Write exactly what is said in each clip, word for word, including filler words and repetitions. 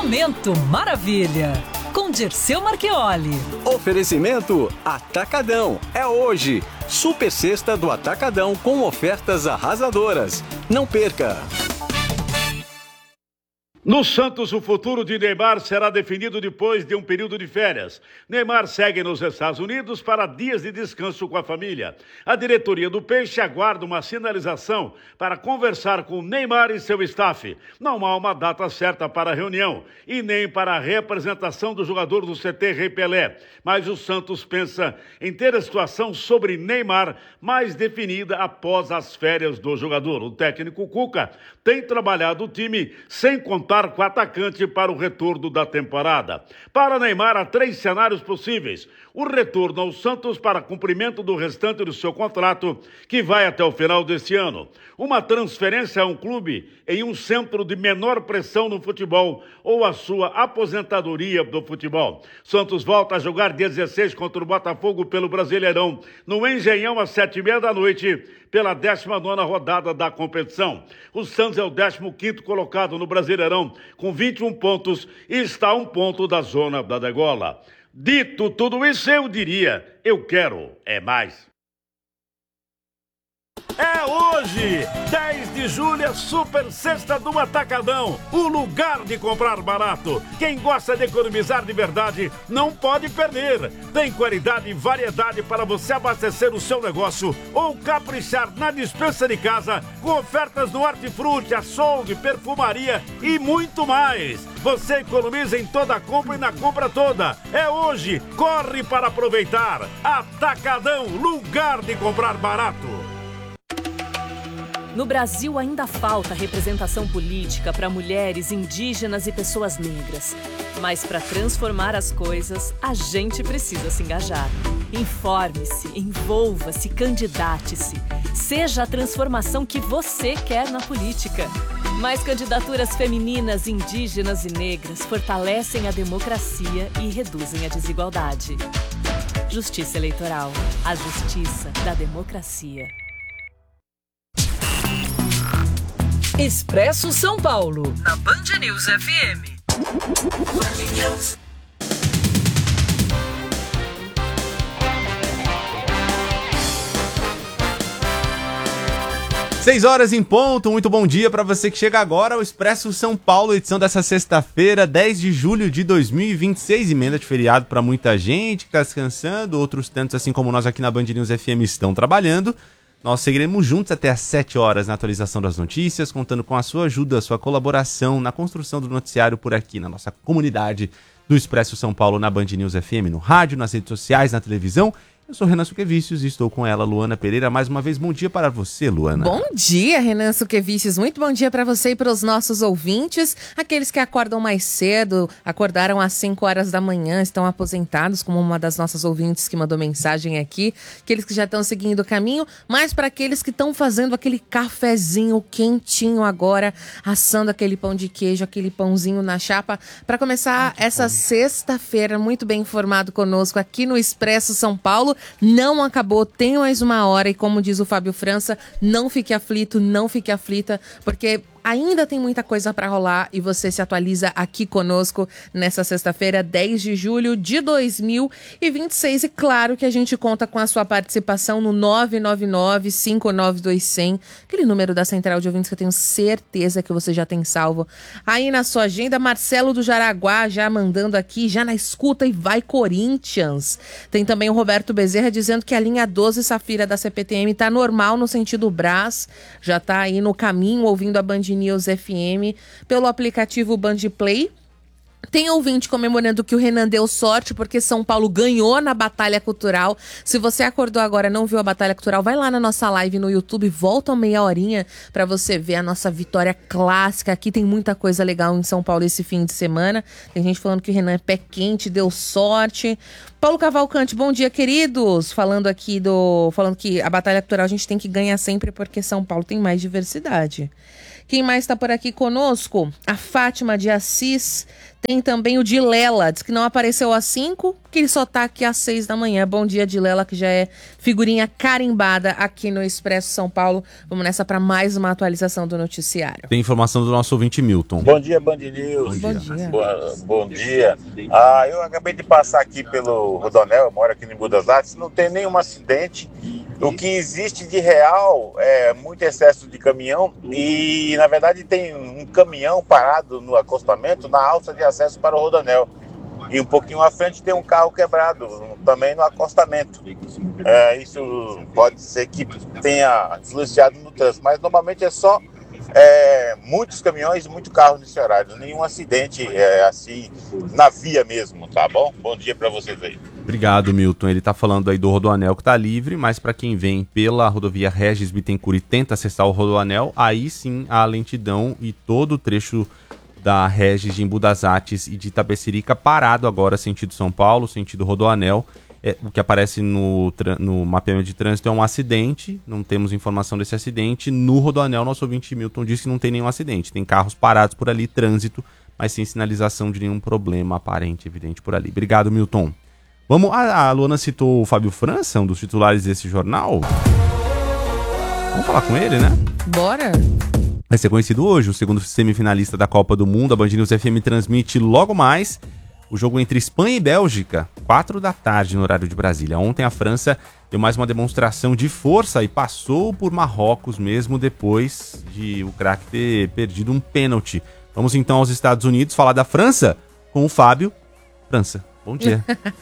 Momento Maravilha, com Dirceu Marchioli. Oferecimento Atacadão. É hoje. Super Sexta do Atacadão com ofertas arrasadoras. Não perca! No Santos, o futuro de Neymar será definido depois de um período de férias. Neymar segue nos Estados Unidos para dias de descanso com a família. A diretoria do Peixe aguarda uma sinalização para conversar com Neymar e seu staff. Não há uma data certa para a reunião e nem para a representação do jogador do C T Rei Pelé. Mas o Santos pensa em ter a situação sobre Neymar mais definida após as férias do jogador. O técnico Cuca tem trabalhado o time sem contar com o atacante para o retorno da temporada. Para Neymar, há três cenários possíveis. O retorno ao Santos para cumprimento do restante do seu contrato, que vai até o final deste ano. Uma transferência a um clube em um centro de menor pressão no futebol ou a sua aposentadoria do futebol. Santos volta a jogar dia dezesseis contra o Botafogo pelo Brasileirão, no Engenhão às sete e meia da noite, pela décima nona rodada da competição. O Santos é o décimo quinto colocado no Brasileirão, com vinte e um pontos e está a um ponto da zona da degola. Dito tudo isso, eu diria, eu quero é mais. É hoje, dez de julho, é Super Sexta do Atacadão, o lugar de comprar barato. Quem gosta de economizar de verdade não pode perder. Tem qualidade e variedade para você abastecer o seu negócio ou caprichar na despensa de casa com ofertas no hortifruti, açougue, perfumaria e muito mais. Você economiza em toda a compra e na compra toda. É hoje, corre para aproveitar. Atacadão, lugar de comprar barato. No Brasil ainda falta representação política para mulheres, indígenas e pessoas negras. Mas para transformar as coisas, a gente precisa se engajar. Informe-se, envolva-se, candidate-se. Seja a transformação que você quer na política. Mais candidaturas femininas, indígenas e negras fortalecem a democracia e reduzem a desigualdade. Justiça Eleitoral. A justiça da democracia. Expresso São Paulo, na Band News F M. Seis horas em ponto, muito bom dia para você que chega agora ao Expresso São Paulo, edição dessa sexta-feira, dez de julho de dois mil e vinte e seis, emenda de feriado para muita gente, descansando, outros tantos, assim como nós aqui na Band News F M, estão trabalhando. Nós seguiremos juntos até às sete horas na atualização das notícias, contando com a sua ajuda, a sua colaboração na construção do noticiário por aqui, na nossa comunidade do Expresso São Paulo, na Band News F M, no rádio, nas redes sociais, na televisão. Eu sou Renan Suquevicius e estou com ela, Luana Pereira. Mais uma vez, bom dia para você, Luana. Bom dia, Renan Suquevicius. Muito bom dia para você e para os nossos ouvintes. Aqueles que acordam mais cedo, acordaram às cinco horas da manhã, estão aposentados, como uma das nossas ouvintes que mandou mensagem aqui. Aqueles que já estão seguindo o caminho, mas para aqueles que estão fazendo aquele cafezinho quentinho agora, assando aquele pão de queijo, aquele pãozinho na chapa, para começar Ai, essa bom. sexta-feira muito bem informado conosco aqui no Expresso São Paulo. Não acabou, tem mais uma hora e, como diz o Fábio França, não fique aflito, não fique aflita, porque ainda tem muita coisa para rolar e você se atualiza aqui conosco nessa sexta-feira, dez de julho de dois mil e vinte e seis. E claro que a gente conta com a sua participação no nove nove nove, cinco nove dois, zero zero, aquele número da Central de Ouvintes que eu tenho certeza que você já tem salvo aí na sua agenda. Marcelo do Jaraguá já mandando aqui, já na escuta, e vai Corinthians. Tem também o Roberto Bezerra dizendo que a linha doze Safira da C P T M tá normal no sentido Brás, já tá aí no caminho ouvindo a Band News F M pelo aplicativo Band Play. Tem ouvinte comemorando que o Renan deu sorte porque São Paulo ganhou na Batalha Cultural. Se você acordou agora e não viu a Batalha Cultural, vai lá na nossa live no YouTube, volta uma meia horinha para você ver a nossa vitória clássica. Aqui tem muita coisa legal em São Paulo esse fim de semana. Tem gente falando que o Renan é pé quente, deu sorte. Paulo Cavalcante, bom dia, queridos. Falando aqui do... Falando que a Batalha Cultural a gente tem que ganhar sempre porque São Paulo tem mais diversidade. Quem mais está por aqui conosco? A Fátima de Assis Tem também o Dilela, diz que não apareceu às cinco, que ele só tá aqui às seis da manhã. Bom dia, Dilela, que já é figurinha carimbada aqui no Expresso São Paulo. Vamos nessa para mais uma atualização do noticiário. Tem informação do nosso ouvinte Milton. Bom dia, Band News. Bom dia. Boa, bom dia. Ah, eu acabei de passar aqui pelo Rodonel, eu moro aqui em Budas Artes, não tem nenhum acidente. O que existe de real é muito excesso de caminhão e, na verdade, tem um caminhão parado no acostamento, na alça de acesso para o Rodonel. E um pouquinho à frente tem um carro quebrado, também no acostamento. É, isso pode ser que tenha influenciado no trânsito, mas normalmente é só é, muitos caminhões e muito carro nesse horário. Nenhum acidente é, assim na via mesmo, tá bom? Bom dia para vocês aí. Obrigado, Milton. Ele tá falando aí do Rodoanel que tá livre, mas para quem vem pela rodovia Regis Bittencourt e tenta acessar o Rodoanel, aí sim há lentidão e todo o trecho da Regis de Embu das Artes e de Itapecerica parado agora, sentido São Paulo, sentido Rodoanel. É, o que aparece no, no mapeamento de trânsito é um acidente, não temos informação desse acidente. No Rodoanel, nosso ouvinte Milton disse que não tem nenhum acidente. Tem carros parados por ali, trânsito, mas sem sinalização de nenhum problema aparente, evidente por ali. Obrigado, Milton. Vamos, a, a Luana citou o Fábio França, um dos titulares desse jornal. Vamos falar com ele, né? Bora! Vai ser conhecido hoje, o segundo semifinalista da Copa do Mundo. A Band News F M transmite logo mais o jogo entre Espanha e Bélgica, quatro da tarde no horário de Brasília. Ontem a França deu mais uma demonstração de força e passou por Marrocos mesmo depois de o craque ter perdido um pênalti. Vamos então aos Estados Unidos falar da França com o Fábio França. Bom dia.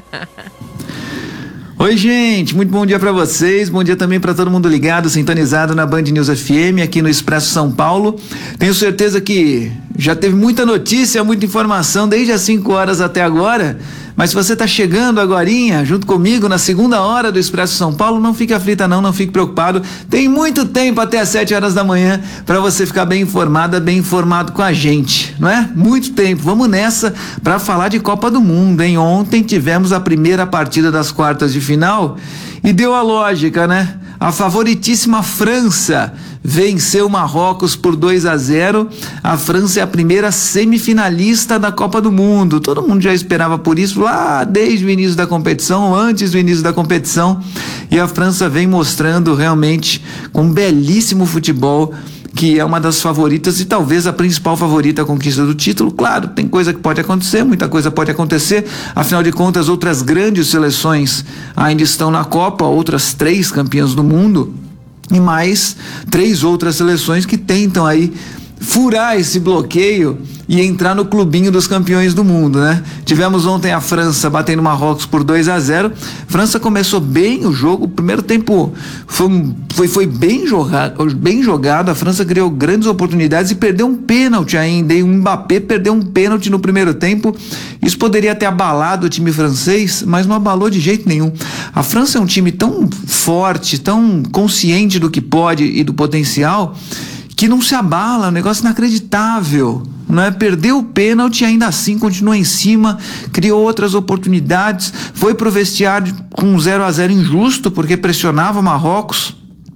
Oi, gente, muito bom dia para vocês, bom dia também para todo mundo ligado, sintonizado na Band News F M, aqui no Expresso São Paulo. Tenho certeza que já teve muita notícia, muita informação desde as cinco horas até agora, mas se você está chegando agorinha, junto comigo, na segunda hora do Expresso São Paulo, não fique aflita não, não fique preocupado, tem muito tempo até as sete horas da manhã para você ficar bem informada, bem informado com a gente, não é? Muito tempo, vamos nessa para falar de Copa do Mundo, hein? Ontem tivemos a primeira partida das quartas de final e deu a lógica, né? A favoritíssima França venceu Marrocos por dois a zero. A França é a primeira semifinalista da Copa do Mundo. Todo mundo já esperava por isso lá desde o início da competição, antes do início da competição. E a França vem mostrando realmente com um belíssimo futebol, que é uma das favoritas e talvez a principal favorita à conquista do título. Claro, tem coisa que pode acontecer, muita coisa pode acontecer, afinal de contas outras grandes seleções ainda estão na Copa, outras três campeãs do mundo e mais três outras seleções que tentam aí furar esse bloqueio e entrar no clubinho dos campeões do mundo, né? Tivemos ontem a França batendo Marrocos por dois a zero. França começou bem o jogo, o primeiro tempo foi, foi, foi bem, jogado, bem jogado, a França criou grandes oportunidades e perdeu um pênalti ainda, e o Mbappé perdeu um pênalti no primeiro tempo. Isso poderia ter abalado o time francês, mas não abalou de jeito nenhum. A França é um time tão forte, tão consciente do que pode e do potencial, que não se abala, é um negócio inacreditável, não é? Perdeu o pênalti e ainda assim continua em cima, criou outras oportunidades, foi pro vestiário com um zero a zero injusto, porque pressionava o Marrocos,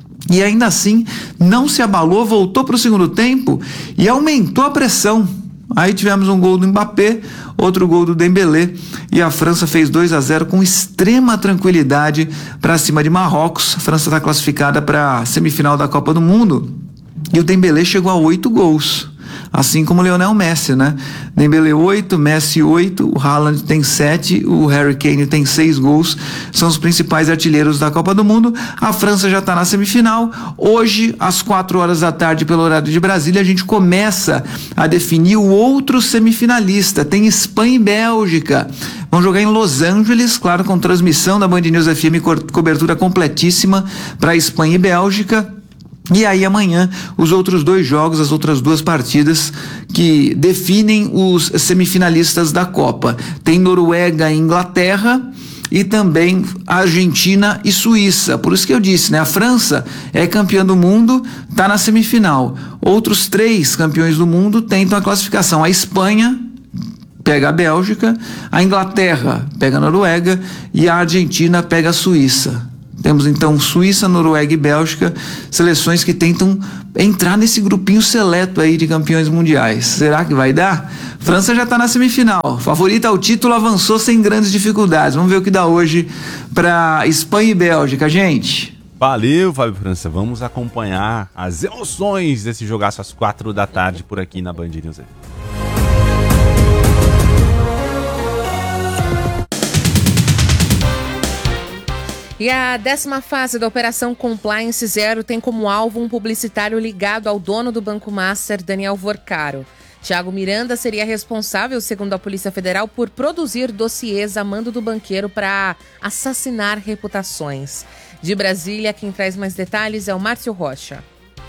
e ainda assim não se abalou, voltou pro segundo tempo e aumentou a pressão. Aí tivemos um gol do Mbappé, outro gol do Dembélé, e a França fez dois a zero com extrema tranquilidade para cima de Marrocos. A França está classificada para a semifinal da Copa do Mundo. E o Dembélé chegou a oito gols, assim como o Lionel Messi, né? Dembélé oito, Messi oito, o Haaland tem sete, o Harry Kane tem seis gols, são os principais artilheiros da Copa do Mundo. A França já está na semifinal. Hoje, às quatro horas da tarde, pelo horário de Brasília, a gente começa a definir o outro semifinalista. Tem Espanha e Bélgica. Vão jogar em Los Angeles, claro, com transmissão da Band News F M, cobertura completíssima para Espanha e Bélgica. E aí amanhã os outros dois jogos, as outras duas partidas que definem os semifinalistas da Copa. Tem Noruega e Inglaterra e também Argentina e Suíça. Por isso que eu disse, né? A França é campeã do mundo, está na semifinal. Outros três campeões do mundo tentam a classificação. A Espanha pega a Bélgica, a Inglaterra pega a Noruega e a Argentina pega a Suíça. Temos então Suíça, Noruega e Bélgica, seleções que tentam entrar nesse grupinho seleto aí de campeões mundiais. Será que vai dar? França já está na semifinal. Favorita ao título, avançou sem grandes dificuldades. Vamos ver o que dá hoje para Espanha e Bélgica, gente. Valeu, Fábio França. Vamos acompanhar as emoções desse jogaço às quatro da tarde por aqui na Band News. E a décima fase da Operação Compliance Zero tem como alvo um publicitário ligado ao dono do Banco Master, Daniel Vorcaro. Thiago Miranda seria responsável, segundo a Polícia Federal, por produzir dossiês a mando do banqueiro para assassinar reputações. De Brasília, quem traz mais detalhes é o Márcio Rocha.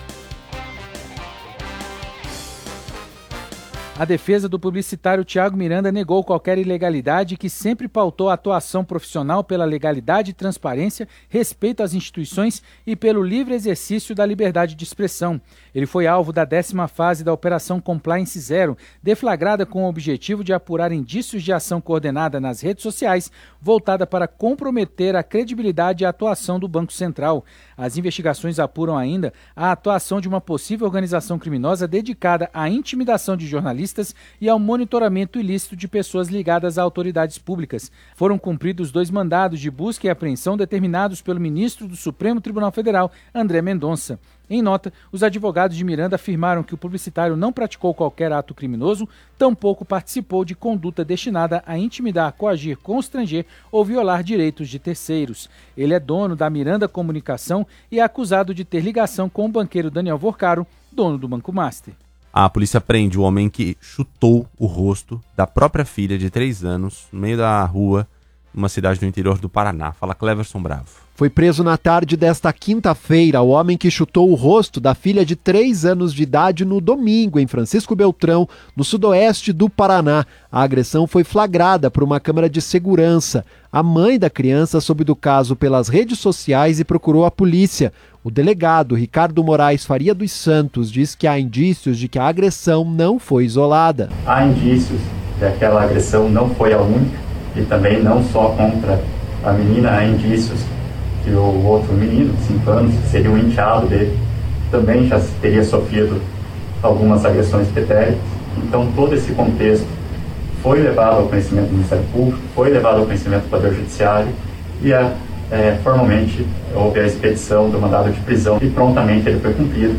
A defesa do publicitário Thiago Miranda negou qualquer ilegalidade, que sempre pautou a atuação profissional pela legalidade e transparência, respeito às instituições e pelo livre exercício da liberdade de expressão. Ele foi alvo da décima fase da Operação Compliance Zero, deflagrada com o objetivo de apurar indícios de ação coordenada nas redes sociais, voltada para comprometer a credibilidade e a atuação do Banco Central. As investigações apuram ainda a atuação de uma possível organização criminosa dedicada à intimidação de jornalistas e ao monitoramento ilícito de pessoas ligadas a autoridades públicas. Foram cumpridos dois mandados de busca e apreensão determinados pelo ministro do Supremo Tribunal Federal, André Mendonça. Em nota, os advogados de Miranda afirmaram que o publicitário não praticou qualquer ato criminoso, tampouco participou de conduta destinada a intimidar, coagir, constranger ou violar direitos de terceiros. Ele é dono da Miranda Comunicação e é acusado de ter ligação com o banqueiro Daniel Vorcaro, dono do Banco Master. A polícia prende o homem que chutou o rosto da própria filha de três anos no meio da rua, numa cidade do interior do Paraná. Fala Cleverson Bravo. Foi preso na tarde desta quinta-feira o homem que chutou o rosto da filha de três anos de idade no domingo, em Francisco Beltrão, no sudoeste do Paraná. A agressão foi flagrada por uma câmera de segurança. A mãe da criança soube do caso pelas redes sociais e procurou a polícia. O delegado Ricardo Moraes Faria dos Santos diz que há indícios de que a agressão não foi isolada. Há indícios de que aquela agressão não foi a única e também não só contra a menina, há indícios que o outro menino, de cinco anos, que seria um enteado dele, também já teria sofrido algumas agressões pretéritas. Então, todo esse contexto foi levado ao conhecimento do Ministério Público, foi levado ao conhecimento do Poder Judiciário e, a, é, formalmente, houve a expedição do mandado de prisão e prontamente ele foi cumprido.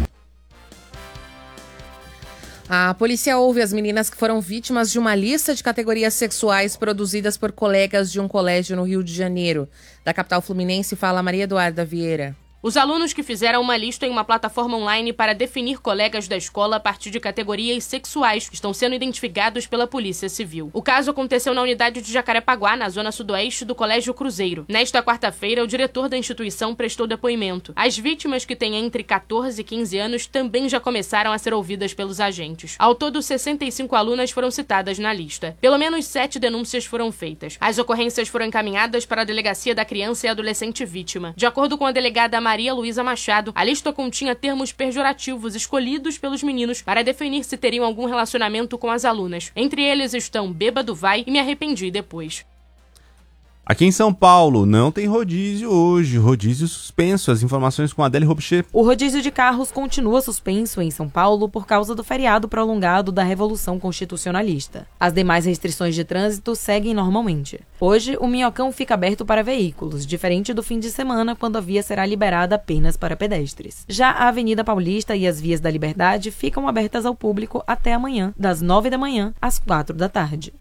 A polícia ouve as meninas que foram vítimas de uma lista de categorias sexuais produzidas por colegas de um colégio no Rio de Janeiro. Da capital fluminense, fala Maria Eduarda Vieira. Os alunos que fizeram uma lista em uma plataforma online para definir colegas da escola a partir de categorias sexuais estão sendo identificados pela Polícia Civil. O caso aconteceu na unidade de Jacarepaguá, na zona sudoeste do Colégio Cruzeiro. Nesta quarta-feira, o diretor da instituição prestou depoimento. As vítimas, que têm entre catorze e quinze anos, também já começaram a ser ouvidas pelos agentes. Ao todo, sessenta e cinco alunas foram citadas na lista. Pelo menos sete denúncias foram feitas. As ocorrências foram encaminhadas para a Delegacia da Criança e Adolescente Vítima. De acordo com a delegada Maria Luísa Machado, a lista continha termos pejorativos escolhidos pelos meninos para definir se teriam algum relacionamento com as alunas. Entre eles estão bêbado vai e me arrependi depois. Aqui em São Paulo, não tem rodízio hoje, rodízio suspenso. As informações com a Adele Robcher. O rodízio de carros continua suspenso em São Paulo por causa do feriado prolongado da Revolução Constitucionalista. As demais restrições de trânsito seguem normalmente. Hoje, o Minhocão fica aberto para veículos, diferente do fim de semana, quando a via será liberada apenas para pedestres. Já a Avenida Paulista e as vias da Liberdade ficam abertas ao público até amanhã, das nove da manhã às quatro da tarde.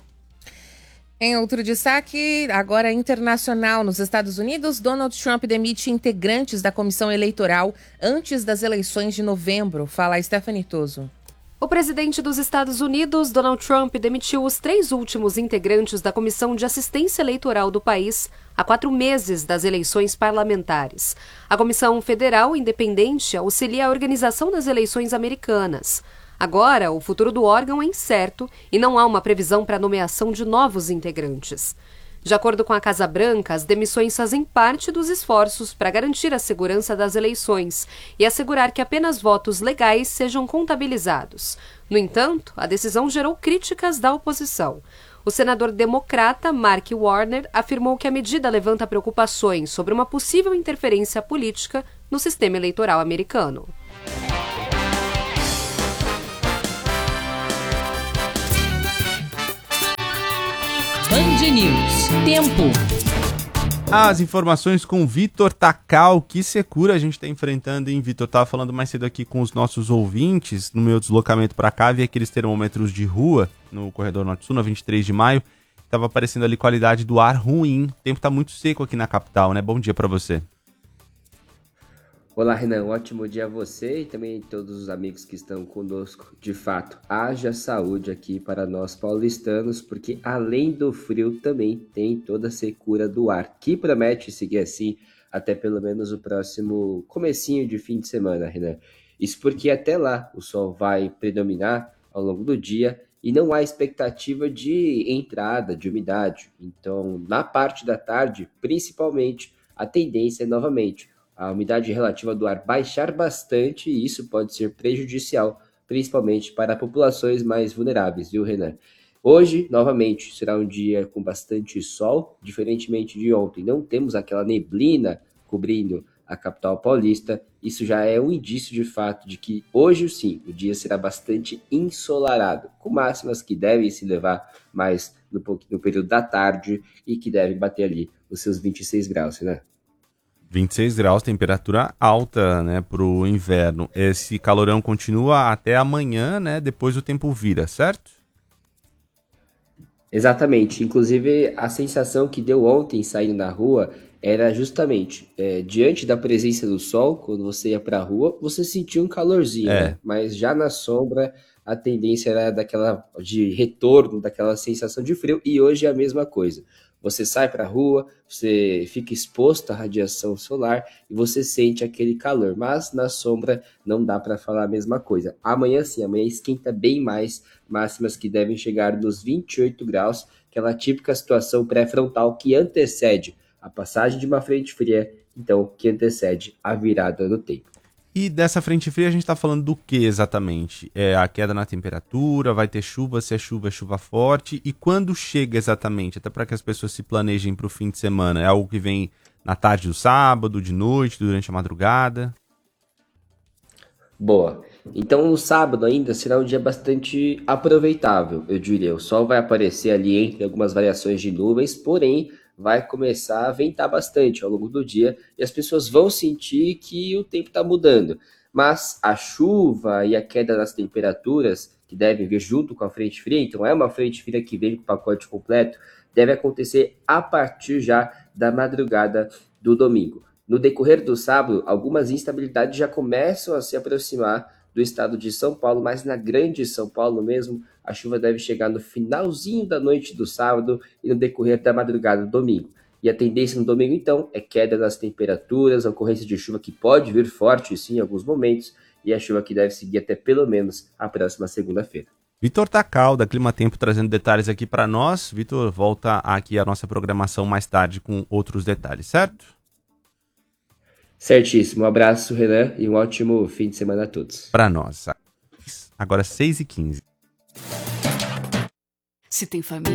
Em outro destaque, agora internacional, nos Estados Unidos, Donald Trump demite integrantes da comissão eleitoral antes das eleições de novembro. Fala Stephanie Toso. O presidente dos Estados Unidos, Donald Trump, demitiu os três últimos integrantes da Comissão de Assistência Eleitoral do país há quatro meses das eleições parlamentares. A Comissão Federal Independente auxilia a organização das eleições americanas. Agora, o futuro do órgão é incerto e não há uma previsão para a nomeação de novos integrantes. De acordo com a Casa Branca, as demissões fazem parte dos esforços para garantir a segurança das eleições e assegurar que apenas votos legais sejam contabilizados. No entanto, a decisão gerou críticas da oposição. O senador democrata Mark Warner afirmou que a medida levanta preocupações sobre uma possível interferência política no sistema eleitoral americano. Band News. Tempo. As informações com Vitor Takal. Que secura a gente está enfrentando, hein, Vitor? Estava falando mais cedo aqui com os nossos ouvintes no meu deslocamento para cá, vi aqueles termômetros de rua no corredor Norte-Sul, na vinte e três de maio. Estava aparecendo ali qualidade do ar ruim. O tempo está muito seco aqui na capital, né? Bom dia para você. Olá, Renan. Um ótimo dia a você e também a todos os amigos que estão conosco. De fato, haja saúde aqui para nós paulistanos, porque além do frio também tem toda a secura do ar, que promete seguir assim até pelo menos o próximo comecinho de fim de semana, Renan. Isso porque até lá o sol vai predominar ao longo do dia e não há expectativa de entrada de umidade. Então, na parte da tarde, principalmente, a tendência é novamente a umidade relativa do ar baixar bastante e isso pode ser prejudicial, principalmente para populações mais vulneráveis, viu, Renan? Hoje, novamente, será um dia com bastante sol, diferentemente de ontem. Não temos aquela neblina cobrindo a capital paulista. Isso já é um indício de fato de que hoje, sim, o dia será bastante ensolarado, com máximas que devem se levar mais no, no período da tarde e que devem bater ali os seus vinte e seis graus, Renan. vinte e seis graus, temperatura alta, né, pro inverno. Esse calorão continua até amanhã, né, depois o tempo vira, certo? Exatamente. Inclusive, a sensação que deu ontem saindo na rua era justamente, é, diante da presença do sol, quando você ia pra rua, você sentia um calorzinho, é. né? Mas já na sombra, a tendência era daquela, de retorno, daquela sensação de frio, e hoje é a mesma coisa. Você sai para a rua, você fica exposto à radiação solar e você sente aquele calor, mas na sombra não dá para falar a mesma coisa. Amanhã sim, amanhã esquenta bem mais, máximas que devem chegar nos vinte e oito graus, aquela típica situação pré-frontal que antecede a passagem de uma frente fria, então que antecede a virada do tempo. E dessa frente fria a gente está falando do que exatamente? É a queda na temperatura, vai ter chuva, se é chuva, é chuva forte. E quando chega exatamente? Até para que as pessoas se planejem para o fim de semana. É algo que vem na tarde do sábado, de noite, durante a madrugada? Boa. Então no sábado ainda será um dia bastante aproveitável, eu diria. O sol vai aparecer ali entre algumas variações de nuvens, porém vai começar a ventar bastante ao longo do dia e as pessoas vão sentir que o tempo está mudando. Mas a chuva e a queda das temperaturas, que devem vir junto com a frente fria, então é uma frente fria que vem com o pacote completo, deve acontecer a partir já da madrugada do domingo. No decorrer do sábado, algumas instabilidades já começam a se aproximar do estado de São Paulo, mas na grande São Paulo mesmo, a chuva deve chegar no finalzinho da noite do sábado e no decorrer da madrugada do domingo. E a tendência no domingo, então, é queda das temperaturas, ocorrência de chuva que pode vir forte, sim, em alguns momentos, e a chuva que deve seguir até pelo menos a próxima segunda-feira. Vitor Takal, da Clima Tempo, trazendo detalhes aqui para nós. Vitor, volta aqui a nossa programação mais tarde com outros detalhes, certo? Certíssimo. Um abraço, Renan, e um ótimo fim de semana a todos. Para nós. Agora seis e quinze. Se tem família...